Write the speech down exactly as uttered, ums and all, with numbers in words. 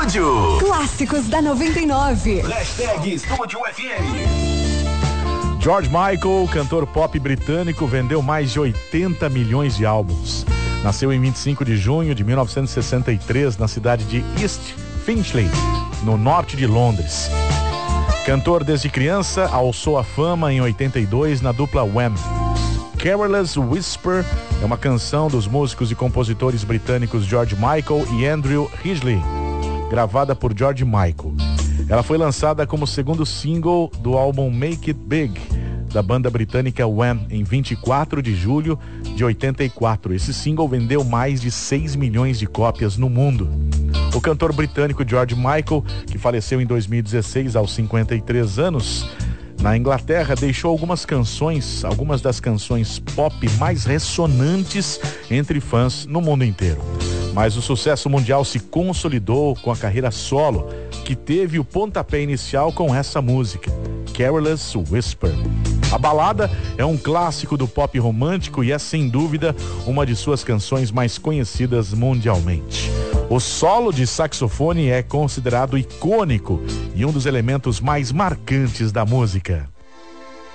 Estúdio. Clássicos da noventa e nove. Hashtag Estúdio F M. George Michael, cantor pop britânico, vendeu mais de oitenta milhões de álbuns. Nasceu em vinte e cinco de junho de mil novecentos e sessenta e três na cidade de East Finchley, no norte de Londres. Cantor desde criança, alçou a fama em oitenta e dois na dupla Wham. Careless Whisper é uma canção dos músicos e compositores britânicos George Michael e Andrew Ridgeley, gravada por George Michael. Ela foi lançada como segundo single do álbum Make It Big, da banda britânica Wham, em vinte e quatro de julho de oitenta e quatro. Esse single vendeu mais de seis milhões de cópias no mundo. O cantor britânico George Michael, que faleceu em dois mil e dezesseis aos cinquenta e três anos, na Inglaterra, deixou algumas canções, algumas das canções pop mais ressonantes entre fãs no mundo inteiro. Mas o sucesso mundial se consolidou com a carreira solo, que teve o pontapé inicial com essa música, Careless Whisper. A balada é um clássico do pop romântico e é, sem dúvida, uma de suas canções mais conhecidas mundialmente. O solo de saxofone é considerado icônico e um dos elementos mais marcantes da música.